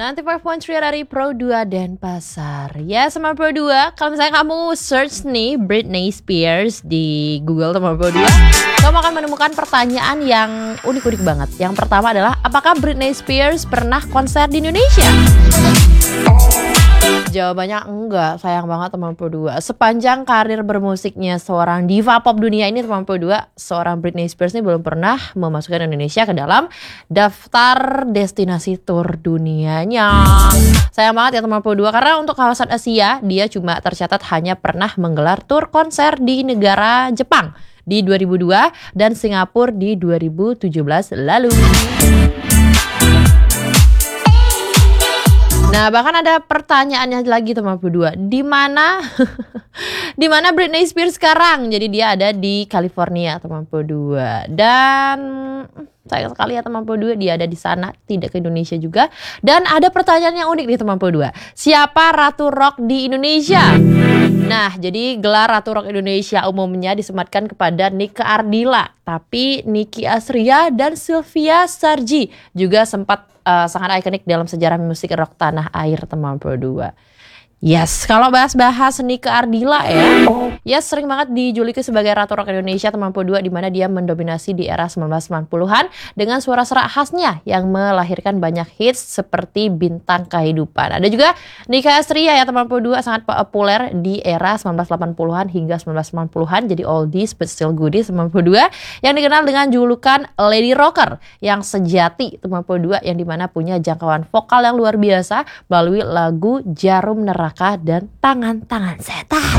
95.3 dari Pro 2 Denpasar. Ya, sama Pro 2, kalau misalnya kamu search nih Britney Spears di Google sama Pro 2, kamu akan menemukan pertanyaan yang unik-unik banget. Yang pertama adalah, apakah Britney Spears pernah konser di Indonesia? Jawabannya enggak, sayang banget teman Pro 2. Sepanjang karir bermusiknya seorang diva pop dunia ini teman Pro 2, seorang Britney Spears ini belum pernah memasukkan Indonesia ke dalam daftar destinasi tur dunianya. Sayang banget ya teman Pro 2, karena untuk kawasan Asia dia cuma tercatat hanya pernah menggelar tur konser di negara Jepang di 2002 dan Singapura di 2017 lalu. Nah, bahkan ada pertanyaannya lagi teman Pro 2. Di mana Britney Spears sekarang? Jadi dia ada di California teman Pro 2. Dan sayang sekali ya teman Pro 2, dia ada di sana, tidak ke Indonesia juga. Dan ada pertanyaan yang unik nih teman Pro 2. Siapa Ratu Rock di Indonesia? Nah, jadi gelar Ratu Rock Indonesia umumnya disematkan kepada Nike Ardilla. Tapi Nicky Astria dan Sylvia Sarji juga sempat sangat ikonik dalam sejarah musik rock tanah air teman Pro 2. Yes, kalau bahas-bahas Nike Ardilla ya sering banget dijuluki sebagai Ratu Rock Indonesia teman Pro 2, di mana dia mendominasi di era 1990-an dengan suara serak khasnya yang melahirkan banyak hits seperti Bintang Kehidupan. Ada juga Nicky Astria ya teman Pro 2, sangat populer di era 1980-an hingga 1990-an, jadi oldies but still goodies teman Pro 2, yang dikenal dengan julukan Lady Rocker yang sejati teman Pro 2, yang dimana punya jangkauan vokal yang luar biasa melalui lagu Jarum Neraka dan Tangan-Tangan Setan.